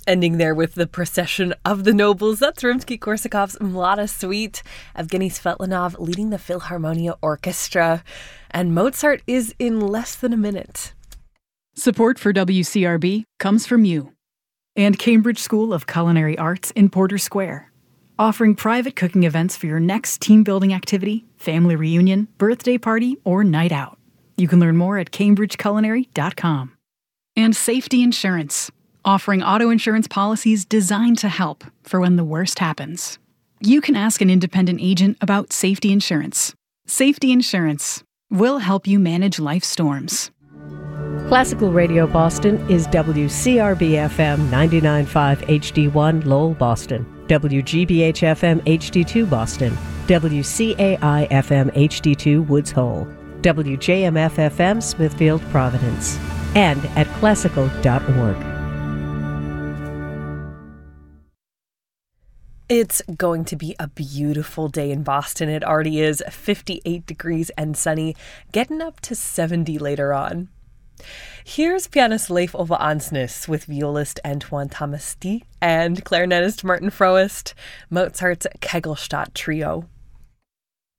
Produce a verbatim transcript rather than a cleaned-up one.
Ending there with the Procession of the Nobles. That's Rimsky-Korsakov's Mlada Suite. Evgeny Svetlanov leading the Philharmonia Orchestra. And Mozart is in less than a minute. Support for W C R B comes from you and Cambridge School of Culinary Arts in Porter Square, offering private cooking events for your next team-building activity, family reunion, birthday party, or night out. You can learn more at cambridge culinary dot com. And Safety Insurance, offering auto insurance policies designed to help for when the worst happens. You can ask an independent agent about safety insurance. Safety Insurance will help you manage life storms. Classical Radio Boston is W C R B F M ninety-nine point five H D one Lowell, Boston, W G B H F M H D two Boston, W C A I F M H D two Woods Hole, W J M F F M Smithfield, Providence, and at classical dot org. It's going to be a beautiful day in Boston. It already is fifty-eight degrees and sunny, getting up to seventy later on. Here's pianist Leif Ove Ansnes with violist Antoine Tamasti and clarinetist Martin Froest, Mozart's Kegelstadt Trio.